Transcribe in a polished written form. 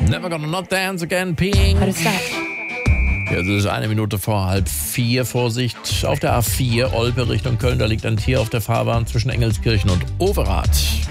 Never Gonna Not Dance Again, Pink. What is that? Jetzt ist 1 Minute vor 3:30. Vorsicht auf der A4, Olpe Richtung Köln. Da liegt ein Tier auf der Fahrbahn zwischen Engelskirchen und Overath.